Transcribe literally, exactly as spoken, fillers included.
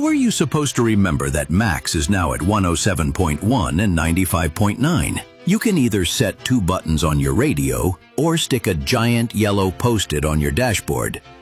How are you supposed to remember that max is now at one oh seven point one and ninety-five point nine? You can either set two buttons on your radio or stick a giant yellow post-it on your dashboard.